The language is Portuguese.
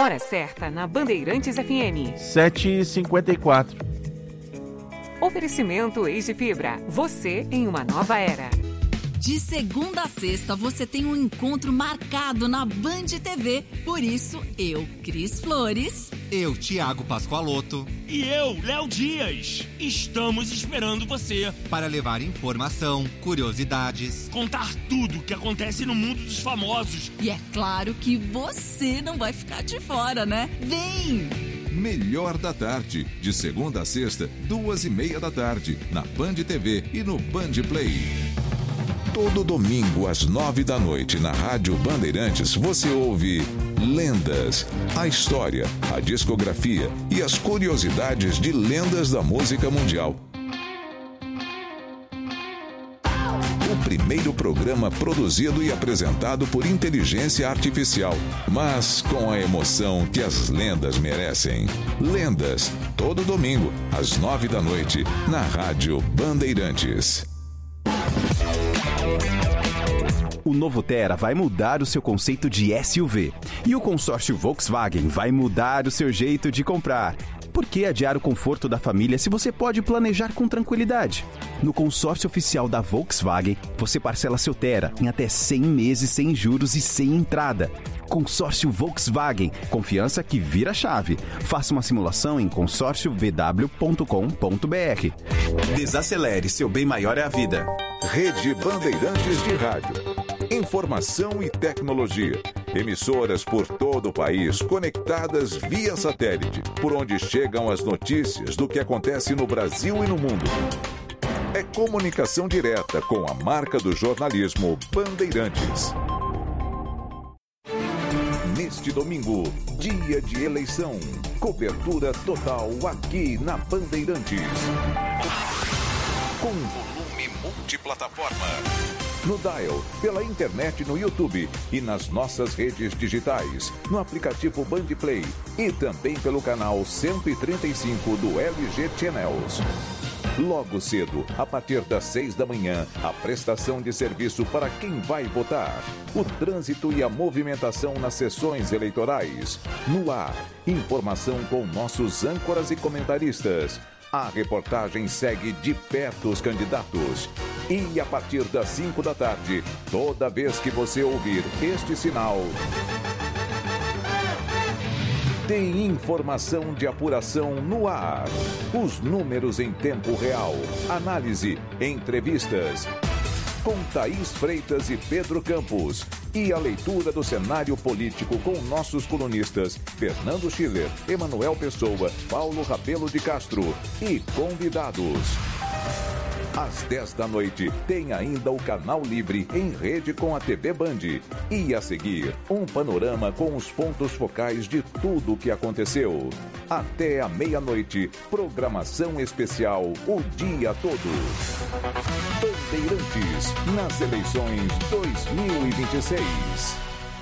Hora certa na Bandeirantes FM. 7h54. Oferecimento Eise Fibra. Você em uma nova era. De segunda a sexta, você tem um encontro marcado na Band TV. Por isso, eu, Cris Flores. Eu, Thiago Pascoaloto. E eu, Léo Dias. Estamos esperando você. Para levar informação, curiosidades. Contar tudo o que acontece no mundo dos famosos. E é claro que você não vai ficar de fora, né? Vem! Melhor da Tarde, de segunda a sexta, 2h30 da tarde, na Band TV e no Band Play. Todo domingo, às 9 da noite, na Rádio Bandeirantes, você ouve Lendas. A história, a discografia e as curiosidades de lendas da música mundial. O primeiro programa produzido e apresentado por inteligência artificial, mas com a emoção que as lendas merecem. Lendas, todo domingo, às 9 da noite, na Rádio Bandeirantes. O novo Tera vai mudar o seu conceito de SUV. E o consórcio Volkswagen vai mudar o seu jeito de comprar. Por que adiar o conforto da família se você pode planejar com tranquilidade? No consórcio oficial da Volkswagen, você parcela seu Tera em até 100 meses sem juros e sem entrada. Consórcio Volkswagen, confiança que vira chave. Faça uma simulação em consórciovw.com.br. Desacelere, seu bem maior é a vida. Rede Bandeirantes de Rádio. Informação e tecnologia. Emissoras por todo o país conectadas via satélite, por onde chegam as notícias do que acontece no Brasil e no mundo. É comunicação direta com a marca do jornalismo Bandeirantes. Neste domingo, dia de eleição, cobertura total aqui na Bandeirantes. Com volume multiplataforma. No Dial, pela internet no YouTube e nas nossas redes digitais, no aplicativo Band Play e também pelo canal 135 do LG Channels. Logo cedo, a partir das 6 da manhã, a prestação de serviço para quem vai votar. O trânsito e a movimentação nas sessões eleitorais. No ar, informação com nossos âncoras e comentaristas. A reportagem segue de perto os candidatos. E a partir das 5 da tarde, toda vez que você ouvir este sinal, tem informação de apuração no ar. Os números em tempo real. Análise, entrevistas. Com Thaís Freitas e Pedro Campos. E a leitura do cenário político com nossos colunistas Fernando Schiller, Emanuel Pessoa, Paulo Rabelo de Castro e convidados. Às 10 da noite, tem ainda o Canal Livre em rede com a TV Band. E a seguir, um panorama com os pontos focais de tudo o que aconteceu. Até a meia-noite, programação especial o dia todo. Bandeirantes, nas eleições 2026.